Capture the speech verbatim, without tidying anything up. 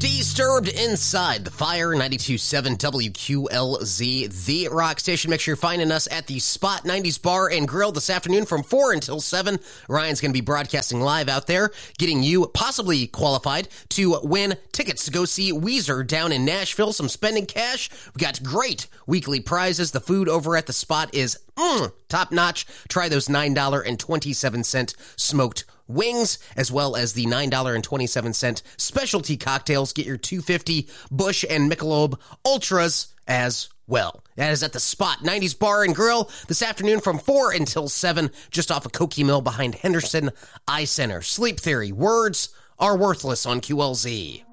Disturbed inside the fire, ninety-two point seven W Q L Z, the rock station. Make sure you're finding us at the Spot nineties Bar and Grill this afternoon from four until seven. Ryan's going to be broadcasting live out there, getting you possibly qualified to win tickets to go see Weezer down in Nashville. Some spending cash. We got great weekly prizes. The food over at the Spot is mm, top notch. Try those nine dollars and twenty-seven cents smoked wings, as well as the nine dollars and twenty-seven cents specialty cocktails. Get your two fifty Busch and Michelob Ultras as well. That is at the Spot nineties Bar and Grill this afternoon from four until seven, just off of Cokie Mill behind Henderson Eye Center. Sleep Theory, words are worthless on Q L Z.